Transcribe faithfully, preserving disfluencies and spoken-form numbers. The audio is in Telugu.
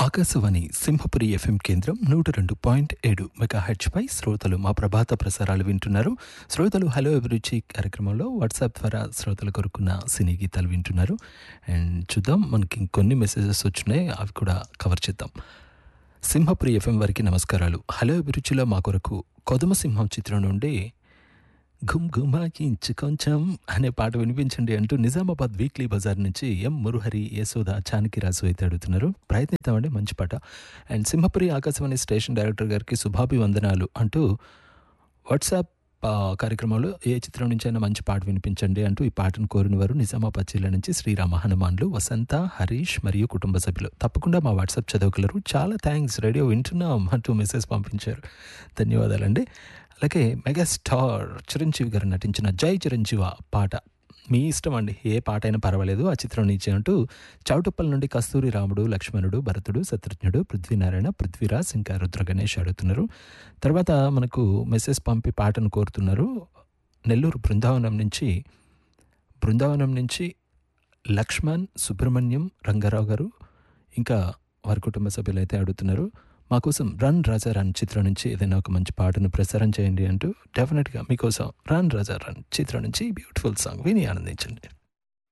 ఆకాశవాణి సింహపురి ఎఫ్ఎం కేంద్రం నూట రెండు పాయింట్ ఏడు మెగాహెర్ట్జ్పై శ్రోతలు మా ప్రభాత ప్రసారాలు వింటున్నారు. శ్రోతలు హలో అభిరుచి కార్యక్రమంలో వాట్సాప్ ద్వారా శ్రోతలు కోరుకున్న సినీ గీతాలు వింటున్నారు. అండ్ చూద్దాం, మనకి ఇంకొన్ని మెసేజెస్ వచ్చినాయి, అవి కూడా కవర్ చేద్దాం. సింహపురి ఎఫ్ఎం వారికి నమస్కారాలు. హలో అభిరుచిలో మా కొరకు కొదమ సింహం చిత్రం నుండి ఘుమ్ ఘుమాకించు కొంచెం అనే పాట వినిపించండి అంటూ నిజామాబాద్ వీక్లీ బజార్ నుంచి ఎం మురుహరి యశోద చానకిరాజు అయితే అడుగుతున్నారు. ప్రయత్నిద్దామండి, మంచి పాట. And Simhapuri Akashvani station director గారికి శుభాభివందనాలు అంటూ వాట్సాప్ ఆ, కార్యక్రమంలో ఏ చిత్రం నుంచి అయినా మంచి పాట వినిపించండి అంటూ ఈ పాటను కోరిన వారు నిజామాబాద్ జిల్లా నుంచి శ్రీరామ హనుమాన్లు, వసంత, హరీష్ మరియు కుటుంబ సభ్యులు. తప్పకుండా మా వాట్సాప్ చదవగలరు. చాలా థ్యాంక్స్, రేడియో వింటున్నాం అంటూ మెసేజ్ పంపించారు. ధన్యవాదాలండి. అలాగే మెగాస్టార్ చిరంజీవి గారు నటించిన జై చిరంజీవ పాట మీ ఇష్టం అండి, ఏ పాట అయినా పర్వాలేదు, ఆ చిత్రం నుంచి అంటూ చౌటుప్పల్ నుండి కస్తూరి రాముడు, లక్ష్మణుడు, భరతుడు, శత్రుఘ్నుడు, పృథ్వీనారాయణ, పృథ్వీరాజ్ ఇంకా రుద్ర గణేష్ అడుగుతున్నారు. తర్వాత మనకు మెసేజ్ పంపి పాటను కోరుతున్నారు నెల్లూరు బృందావనం నుంచి బృందావనం నుంచి లక్ష్మణ్, సుబ్రహ్మణ్యం, రంగారావు గారు ఇంకా వారి కుటుంబ సభ్యులు అయితే అడుగుతున్నారు. మా కోసం రన్ రాజా రన్ చిత్రం నుంచి ఏదైనా ఒక మంచి పాటను ప్రసారం చేయండి అంటూ డెఫినెట్గా మీకోసం రన్ రాజా రన్ చిత్రం నుంచి బ్యూటిఫుల్ సాంగ్ విని ఆనందించండి.